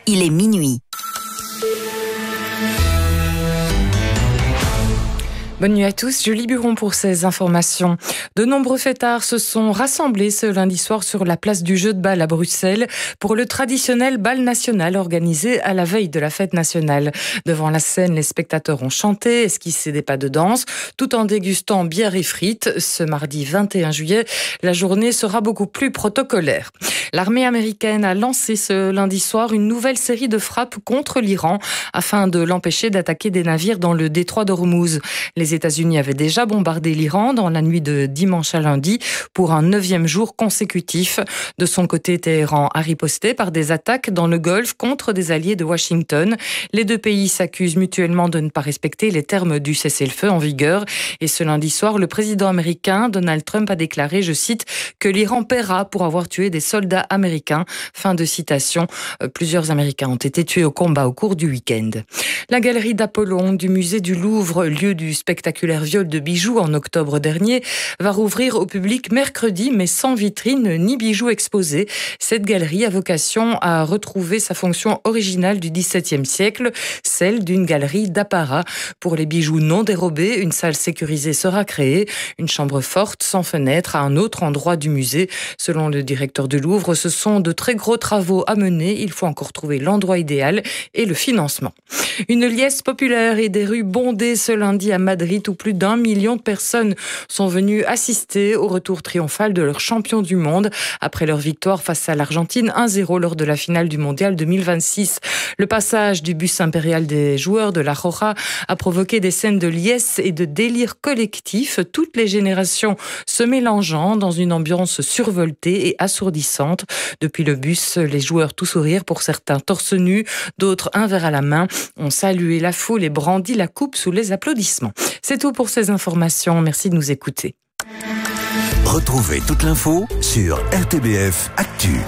il est minuit. Bonne nuit à tous, Julie Buron pour ces informations. De nombreux fêtards se sont rassemblés ce lundi soir sur la place du jeu de balle à Bruxelles pour le traditionnel bal national organisé à la veille de la fête nationale. Devant la scène, les spectateurs ont chanté, esquissé des pas de danse, tout en dégustant bière et frites. Ce mardi 21 juillet, la journée sera beaucoup plus protocolaire. L'armée américaine a lancé ce lundi soir une nouvelle série de frappes contre l'Iran afin de l'empêcher d'attaquer des navires dans le détroit d'Ormuz. Les États-Unis avaient déjà bombardé l'Iran dans la nuit de dimanche à lundi pour un 9e jour consécutif. De son côté, Téhéran a riposté par des attaques dans le Golfe contre des alliés de Washington. Les deux pays s'accusent mutuellement de ne pas respecter les termes du cessez-le-feu en vigueur. Et ce lundi soir, le président américain Donald Trump a déclaré, je cite, que l'Iran paiera pour avoir tué des soldats américains. Fin de citation. Plusieurs Américains ont été tués au combat au cours du week-end. La galerie d'Apollon du musée du Louvre, lieu du spectaculaire viol de bijoux en octobre dernier, va rouvrir au public mercredi, mais sans vitrine ni bijoux exposés. Cette galerie a vocation à retrouver sa fonction originale du XVIIe siècle, celle d'une galerie d'apparat. Pour les bijoux non dérobés, une salle sécurisée sera créée, une chambre forte sans fenêtre à un autre endroit du musée. Selon le directeur du Louvre, ce sont de très gros travaux à mener. Il faut encore trouver l'endroit idéal et le financement. Une liesse populaire et des rues bondées ce lundi à Madrid où plus d'1 million de personnes sont venues assister au retour triomphal de leur champion du monde après leur victoire face à l'Argentine 1-0 lors de la finale du mondial 2026. Le passage du bus impérial des joueurs de la Roja a provoqué des scènes de liesse et de délire collectif, toutes les générations se mélangeant dans une ambiance survoltée et assourdissante. Depuis le bus, les joueurs tout sourire, pour certains torse nu, d'autres un verre à la main, ont salué la foule et brandi la coupe sous les applaudissements. C'est tout pour ces informations. Merci de nous écouter. Retrouvez toute l'info sur RTBF Actu.